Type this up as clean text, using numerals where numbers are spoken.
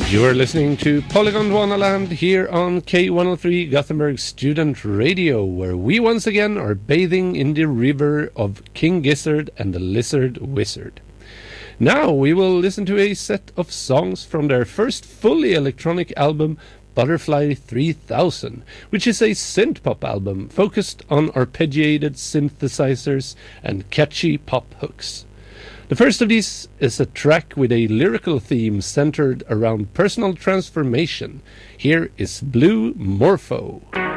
You're listening to Polygon Wanaland here on K103 Gothenburg Student Radio, where we once again are bathing in the river of King Gizzard and the Lizard Wizard. Now we will listen to a set of songs from their first fully electronic album, Butterfly 3000, which is a synth-pop album focused on arpeggiated synthesizers and catchy pop hooks. The first of these is a track with a lyrical theme centered around personal transformation. Here is Blue Morpho.